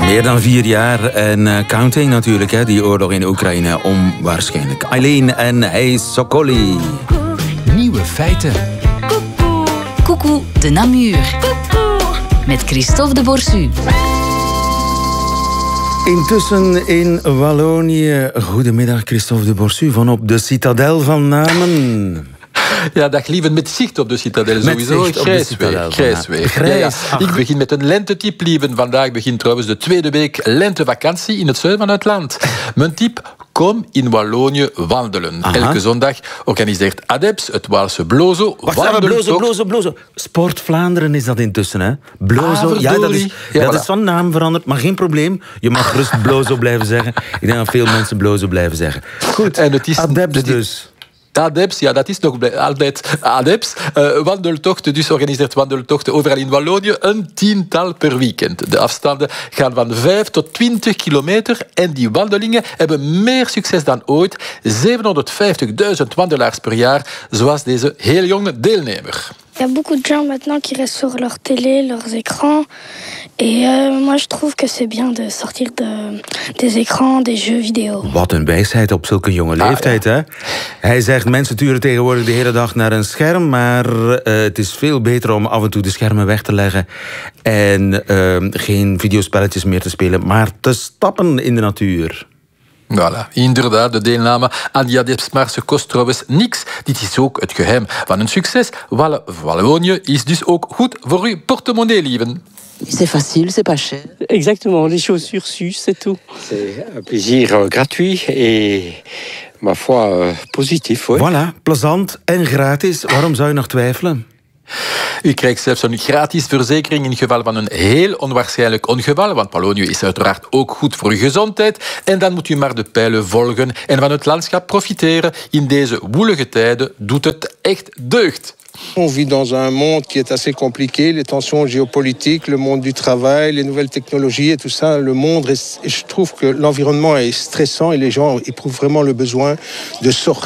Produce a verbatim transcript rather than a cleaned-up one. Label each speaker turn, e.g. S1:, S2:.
S1: Meer dan vier jaar en uh, counting natuurlijk, hè, die oorlog in Oekraïne. Onwaarschijnlijk. Eileen en Hey Sokoli.
S2: Nieuwe feiten.
S3: Coucou de Namur. Met Christophe de Borsu.
S1: Intussen in Wallonië. Goedemiddag, Christophe de Borsu van op de Citadel van Namen.
S4: Ja, dag lieve, met zicht op de Citadel sowieso. Grijs weer. Grijs weer. Grijs. Ja, ja. Ik begin met een lentetip, lieve. Vandaag begint trouwens de tweede week lentevakantie in het zuiden van het land. Mijn tip: kom in Wallonië wandelen. Aha. Elke zondag organiseert ADEPS, het Waalse Blozo.
S1: Wacht, Blozo, Blozo, Blozo. Sport Vlaanderen is dat intussen, hè? Blozo, ah, ja, dat is, ja, dat voilà. is van naam veranderd, maar geen probleem. Je mag gerust Blozo blijven zeggen. Ik denk dat veel mensen Blozo blijven zeggen. Goed, en het is, ADEPS dus.
S4: ADEPS, ja, dat is nog altijd ADEPS. Uh, wandeltochten, dus organiseert wandeltochten overal in Wallonië. Een tiental per weekend. De afstanden gaan van vijf tot twintig kilometer. En die wandelingen hebben meer succes dan ooit. zevenhonderdvijftigduizend wandelaars per jaar, zoals deze heel jonge deelnemer.
S5: Il y a beaucoup de gens maintenant qui restent sur leur télé, leurs écrans. Et euh, moi, je trouve que c'est bien de sortir de, des écrans, des jeux vidéo.
S1: Wat een wijsheid op zulke jonge leeftijd, ah, ja. hè? Hij zegt, mensen turen tegenwoordig de hele dag naar een scherm, maar uh, het is veel beter om af en toe de schermen weg te leggen en uh, geen videospelletjes meer te spelen, maar te stappen in de natuur.
S4: Voilà, inderdaad, de deelname aan die ADEPS-marsen kost trouwens niks. Dit is ook het geheim van een succes. Wallonië is dus ook goed voor uw portemonnee, lieven.
S6: C'est facile, c'est pas cher.
S7: Exactement, les chaussures s'usent, c'est tout.
S8: C'est un plaisir euh, gratuit et, ma foi, euh, positief. Oui.
S1: Voilà, plezant en gratis. Waarom zou je nog twijfelen?
S4: U krijgt zelfs een gratis verzekering in geval van een heel onwaarschijnlijk ongeval, want Wallonië is uiteraard ook goed voor uw gezondheid. En dan moet u maar de pijlen volgen en van het landschap profiteren. In deze woelige tijden doet het echt deugd.
S9: On vit dans un monde qui est assez compliqué, les tensions géopolitiques, le monde du travail, les nouvelles technologies et tout ça. Le monde, est, je trouve que l'environnement est stressant et les gens éprouvent vraiment le besoin de sortir.